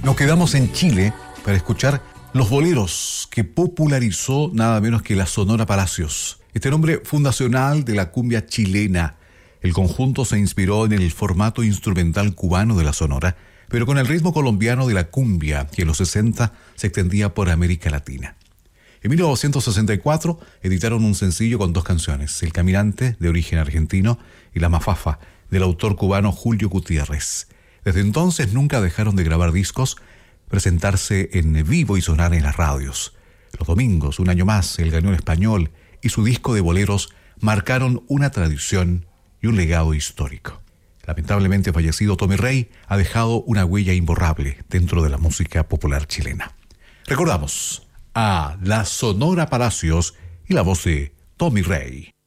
Nos quedamos en Chile para escuchar los boleros que popularizó nada menos que la Sonora Palacios. Este nombre fundacional de la cumbia chilena. El conjunto se inspiró en el formato instrumental cubano de la Sonora, pero con el ritmo colombiano de la cumbia, que en los 60 se extendía por América Latina. En 1964 editaron un sencillo con 2 canciones, El Caminante, de origen argentino, y La Mafafa, del autor cubano Julio Gutiérrez. Desde entonces nunca dejaron de grabar discos, presentarse en vivo y sonar en las radios. Los domingos, un año más, El Gañón Español y su disco de boleros marcaron una tradición y un legado histórico. Lamentablemente fallecido Tommy Rey ha dejado una huella imborrable dentro de la música popular chilena. Recordamos a la Sonora Palacios y la voz de Tommy Rey.